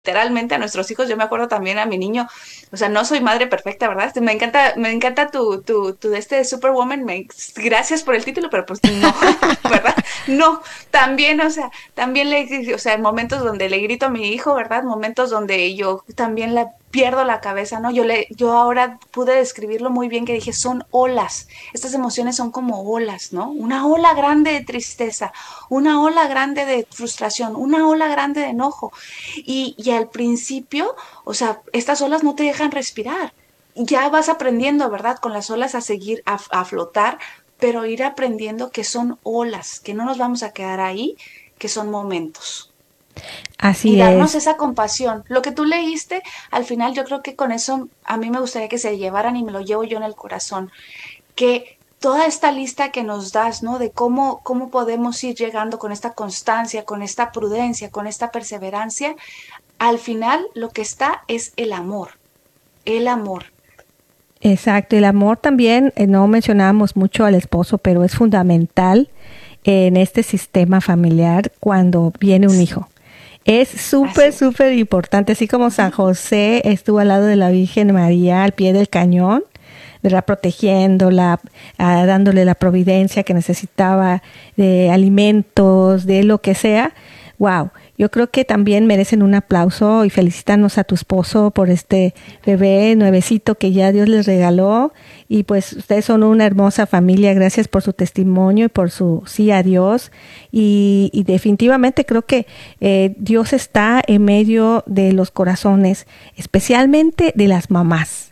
literalmente a nuestros hijos. Yo me acuerdo también a mi niño, o sea, no soy madre perfecta, ¿verdad? Me encanta tu Superwoman, gracias por el título, pero pues no, ¿verdad? No, también, o sea, o sea, momentos donde le grito a mi hijo, ¿verdad? Momentos donde yo también le pierdo la cabeza, ¿no? Yo ahora pude describirlo muy bien, que dije, son olas, estas emociones son como olas, ¿no? Una ola grande de tristeza, una ola grande de frustración, una ola grande de enojo. Y al principio, o sea, estas olas no te dejan respirar. Ya vas aprendiendo, ¿verdad? Con las olas a seguir, a flotar, pero ir aprendiendo que son olas, que no nos vamos a quedar ahí, que son momentos. Y Así darnos es. esa compasión. Lo que tú leíste, al final yo creo que con eso a mí me gustaría que se llevaran y me lo llevo yo en el corazón, que toda esta lista que nos das, ¿no? De cómo podemos ir llegando con esta constancia, con esta prudencia, con esta perseverancia, al final lo que está es el amor, el amor. Exacto, el amor también, no mencionábamos mucho al esposo, pero es fundamental en este sistema familiar cuando viene un hijo. Es Así súper, es. súper importante, así como San José estuvo al lado de la Virgen María al pie del cañón, ¿verdad? Protegiéndola, dándole la providencia que necesitaba de alimentos, de lo que sea. Wow, yo creo que también merecen un aplauso y felicitarnos a tu esposo por este bebé nuevecito que ya Dios les regaló. Y pues ustedes son una hermosa familia. Gracias por su testimonio y por su sí a Dios. Y definitivamente creo que Dios está en medio de los corazones, especialmente de las mamás.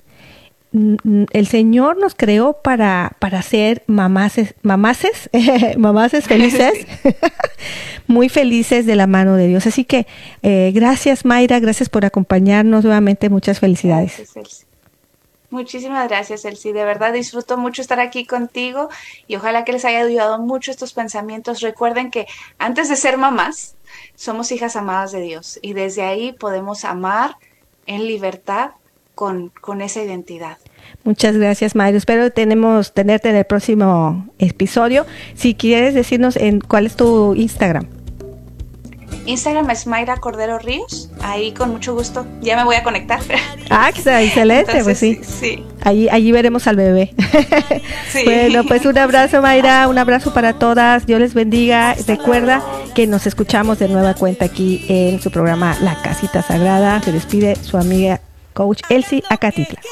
El Señor nos creó para ser mamases, mamases felices, Sí. muy felices de la mano de Dios. Así que gracias Mayra, gracias por acompañarnos nuevamente, muchas felicidades. Gracias, Elsie. Muchísimas gracias, Elsie. De verdad disfruto mucho estar aquí contigo y ojalá que les haya ayudado mucho estos pensamientos. Recuerden que antes de ser mamás, somos hijas amadas de Dios y desde ahí podemos amar en libertad con esa identidad. Muchas gracias Mayra, espero tenerte en el próximo episodio. Si quieres decirnos en cuál es tu Instagram. Instagram es Mayra Cordero Ríos. Ahí con mucho gusto. Ya me voy a conectar. Ah, excelente, pues Entonces, sí. sí, sí, Allí veremos al bebé. Bueno, pues sí. un abrazo, Mayra, un abrazo para todas. Dios les bendiga. Recuerda que nos escuchamos de nueva cuenta aquí en su programa La Casita Sagrada. Se despide su amiga coach Elsie Acatitla.